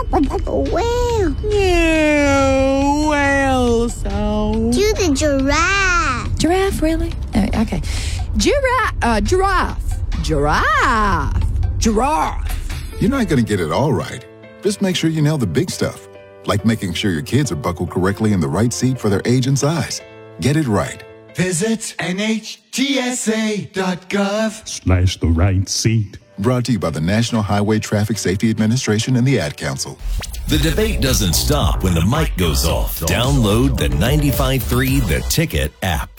whale. Yeah, whale song. Do the giraffe. Giraffe, really? Okay. Giraffe. You're not going to get it all right. Just make sure you nail the big stuff, like making sure your kids are buckled correctly in the right seat for their age and size. Get it right. Visit NHTSA.gov/ the right seat. Brought to you by the National Highway Traffic Safety Administration and the Ad Council. The debate doesn't stop when the mic goes off. Download the 95.3 The Ticket app.